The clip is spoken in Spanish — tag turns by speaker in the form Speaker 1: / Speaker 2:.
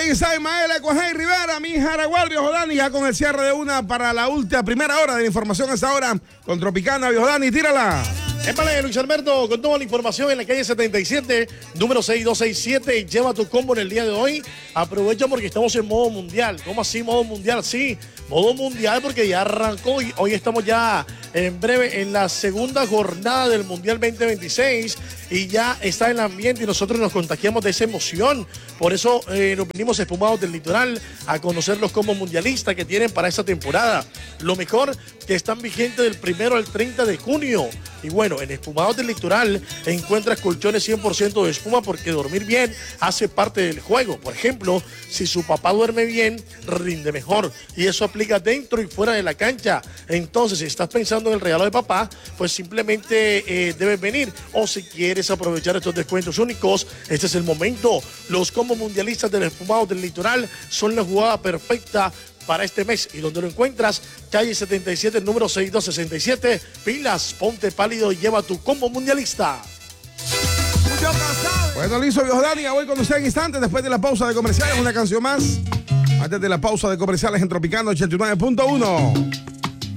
Speaker 1: Isa Ismael, Ecuajay Rivera, mi Jaragual, Viejo Dani, ya con el cierre de una para la última primera hora de la información hasta ahora con Tropicana, Viejo Dani, tírala.
Speaker 2: Épale, Luis Alberto, con toda la información en la calle 77, número 6267. Lleva tu combo en el día de hoy. Aprovecha porque estamos en modo mundial. ¿Cómo así modo mundial? Sí, modo mundial porque ya arrancó y hoy estamos ya en breve en la segunda jornada del Mundial 2026 y ya está el ambiente y nosotros nos contagiamos de esa emoción. Por eso nos venimos espumados del litoral a conocer los combos mundialistas que tienen para esta temporada. Lo mejor que están vigentes del 1 al 30 de junio. Y bueno, en Espumados del Litoral encuentras colchones 100% de espuma porque dormir bien hace parte del juego. Por ejemplo, si su papá duerme bien, rinde mejor. Y eso aplica dentro y fuera de la cancha. Entonces, si estás pensando en el regalo de papá, pues simplemente debes venir. O si quieres aprovechar estos descuentos únicos, este es el momento. Los combos mundialistas del Espumados del Litoral son la jugada perfecta para este mes. ¿Y donde lo encuentras? Calle 77, número 6267. Pilas, ponte pálido y lleva tu combo mundialista.
Speaker 1: Bueno, listo, Viejo Dani, ya voy con usted en instantes después de la pausa de comerciales. Una canción más. Antes de la pausa de comerciales en Tropicano 89.1.